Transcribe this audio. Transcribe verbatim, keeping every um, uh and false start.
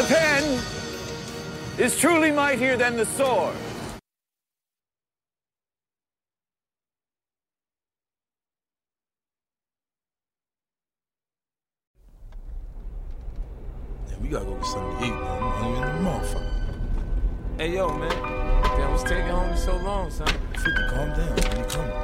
The pen is truly mightier than the sword. We gotta go get something to eat, man. I'm hungry in the motherfucker. Hey, yo, man. Damn, what's taking homie so long, son? fifty, calm down. When you coming?